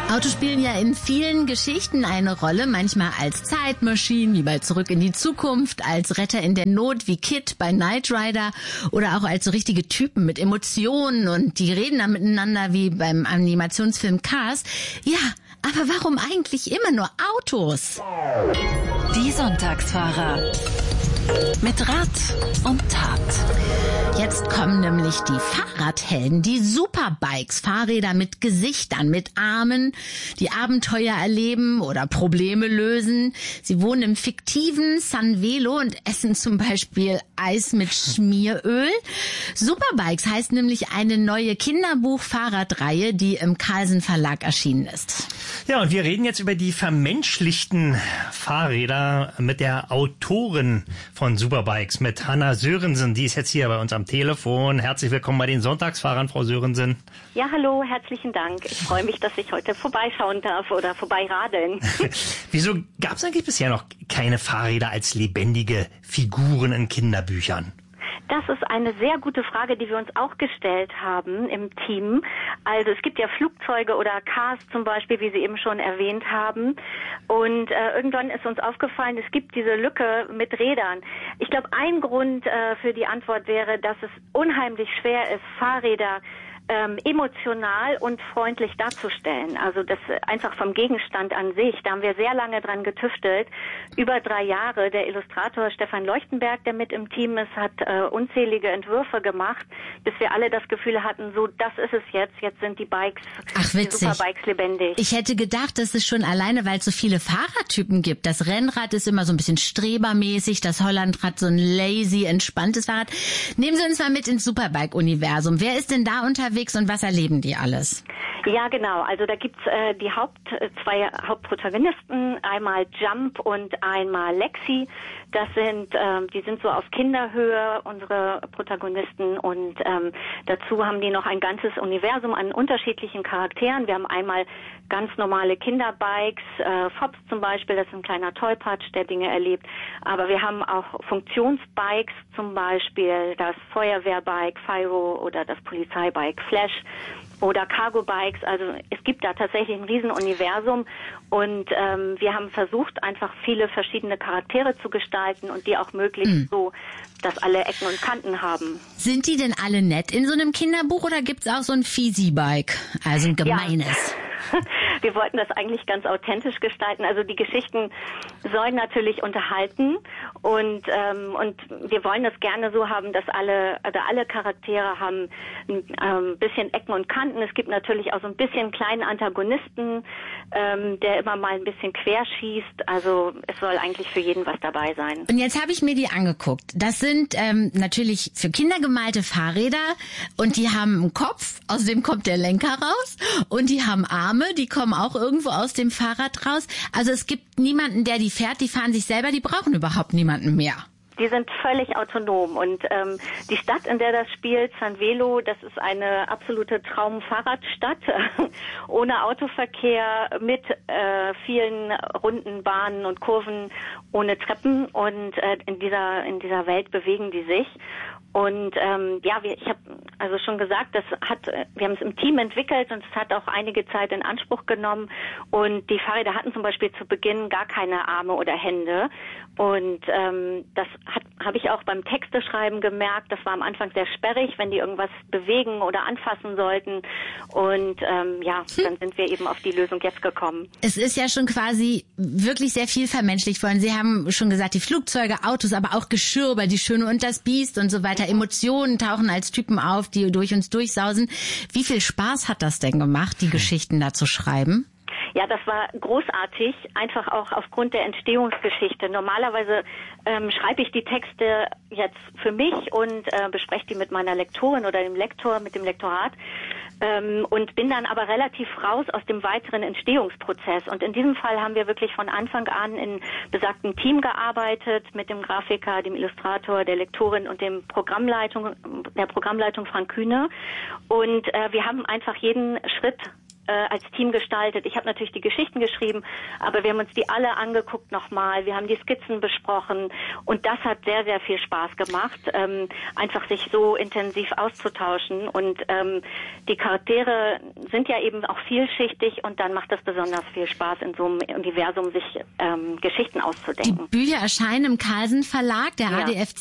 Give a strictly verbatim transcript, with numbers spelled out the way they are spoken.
Autos spielen ja in vielen Geschichten eine Rolle, manchmal als Zeitmaschinen, wie bei Zurück in die Zukunft, als Retter in der Not wie Kid bei Knight Rider oder auch als so richtige Typen mit Emotionen und die reden dann miteinander wie beim Animationsfilm Cars. Ja, aber warum eigentlich immer nur Autos? Die Sonntagsfahrer mit Rat und Tat. Jetzt kommen nämlich die Fahrradhelden, die Superbikes, Fahrräder mit Gesichtern, mit Armen, die Abenteuer erleben oder Probleme lösen. Sie wohnen im fiktiven San Velo und essen zum Beispiel Eis mit Schmieröl. Superbikes heißt nämlich eine neue Kinderbuch-Fahrradreihe, die im Carlsen Verlag erschienen ist. Ja, und wir reden jetzt über die vermenschlichten Fahrräder mit der Autorin von Superbikes, mit Hanna Sörensen. Die ist jetzt hier bei uns am Telefon. Herzlich willkommen bei den Sonntagsfahrern, Frau Sörensen. Ja, hallo, herzlichen Dank. Ich freue mich, dass ich heute vorbeischauen darf oder vorbeiradeln. Wieso gab es eigentlich bisher noch keine Fahrräder als lebendige Figuren in Kinderbüchern? Das ist eine sehr gute Frage, die wir uns auch gestellt haben im Team. Also es gibt ja Flugzeuge oder Cars zum Beispiel, wie Sie eben schon erwähnt haben. Und äh, irgendwann ist uns aufgefallen, es gibt diese Lücke mit Rädern. Ich glaube, ein Grund äh, für die Antwort wäre, dass es unheimlich schwer ist, Fahrräder Ähm, emotional und freundlich darzustellen. Also das äh, einfach vom Gegenstand an sich. Da haben wir sehr lange dran getüftelt. Über drei Jahre. Der Illustrator Stefan Leuchtenberg, der mit im Team ist, hat äh, unzählige Entwürfe gemacht, bis wir alle das Gefühl hatten, so, das ist es jetzt. Jetzt sind die Bikes, Ach, die Superbikes lebendig. Ich hätte gedacht, dass es schon alleine, weil es so viele Fahrradtypen gibt. Das Rennrad ist immer so ein bisschen strebermäßig, das Hollandrad so ein lazy, entspanntes Fahrrad. Nehmen Sie uns mal mit ins Superbike-Universum. Wer ist denn da unterwegs und was erleben die alles? Ja, genau. Also da gibt's äh, die Haupt, zwei Hauptprotagonisten, einmal Jump und einmal Lexi. Das sind, ähm, die sind so auf Kinderhöhe, unsere Protagonisten, und ähm, dazu haben die noch ein ganzes Universum an unterschiedlichen Charakteren. Wir haben einmal ganz normale Kinderbikes, äh, Fops zum Beispiel, das ist ein kleiner Tollpatsch, der Dinge erlebt. Aber wir haben auch Funktionsbikes, zum Beispiel das Feuerwehrbike Fyro oder das Polizeibike Flash oder Cargo-Bikes. Also es gibt da tatsächlich ein Riesenuniversum und ähm, wir haben versucht, einfach viele verschiedene Charaktere zu gestalten und die auch möglichst mhm. so, dass alle Ecken und Kanten haben. Sind die denn alle nett in so einem Kinderbuch oder gibt's auch so ein Fiesi-Bike, also ein gemeines? Ja. Wir wollten das eigentlich ganz authentisch gestalten. Also die Geschichten sollen natürlich unterhalten und ähm, und wir wollen das gerne so haben, dass alle also alle Charaktere haben ein ähm, bisschen Ecken und Kanten. Es gibt natürlich auch so ein bisschen kleinen Antagonisten, ähm, der immer mal ein bisschen querschießt. Also es soll eigentlich für jeden was dabei sein. Und jetzt habe ich mir die angeguckt. Das sind ähm, natürlich für Kinder gemalte Fahrräder und die haben einen Kopf, aus dem kommt der Lenker raus, und die haben Arme, die kommen auch irgendwo aus dem Fahrrad raus. Also es gibt niemanden, der die fährt, die fahren sich selber, die brauchen überhaupt niemanden mehr. Die sind völlig autonom und ähm, die Stadt, in der das spielt, San Velo, das ist eine absolute Traumfahrradstadt, ohne Autoverkehr, mit äh, vielen runden Bahnen und Kurven, ohne Treppen, und äh, in dieser in dieser Welt bewegen die sich. Und ähm, ja, wir, ich habe also schon gesagt, das hat, wir haben es im Team entwickelt und es hat auch einige Zeit in Anspruch genommen. Und die Fahrräder hatten zum Beispiel zu Beginn gar keine Arme oder Hände. Und ähm, das habe ich auch beim Texteschreiben gemerkt. Das war am Anfang sehr sperrig, wenn die irgendwas bewegen oder anfassen sollten. Und ähm, ja, hm. dann sind wir eben auf die Lösung jetzt gekommen. Es ist ja schon quasi wirklich sehr viel vermenschlicht worden. Sie haben schon gesagt, die Flugzeuge, Autos, aber auch Geschirr, bei Die Schöne und das Biest und so weiter. Emotionen tauchen als Typen auf, die durch uns durchsausen. Wie viel Spaß hat das denn gemacht, die Geschichten da zu schreiben? Ja, das war großartig, einfach auch aufgrund der Entstehungsgeschichte. Normalerweise ähm, schreibe ich die Texte jetzt für mich und äh, bespreche die mit meiner Lektorin oder dem Lektor, mit dem Lektorat. Ähm, und bin dann aber relativ raus aus dem weiteren Entstehungsprozess. Und in diesem Fall haben wir wirklich von Anfang an in besagtem Team gearbeitet, mit dem Grafiker, dem Illustrator, der Lektorin und dem Programmleitung, der Programmleitung Frank Kühne. Und äh, wir haben einfach jeden Schritt äh, als Team gestaltet. Ich habe natürlich die Geschichten geschrieben, aber wir haben uns die alle angeguckt nochmal. Wir haben die Skizzen besprochen und das hat sehr, sehr viel Spaß gemacht, ähm, einfach sich so intensiv auszutauschen. Und ähm, die Charaktere sind ja eben auch vielschichtig und dann macht es besonders viel Spaß, in so einem Universum sich ähm, Geschichten auszudenken. Die Bücher erscheinen im Carlsen Verlag, der ja. A D F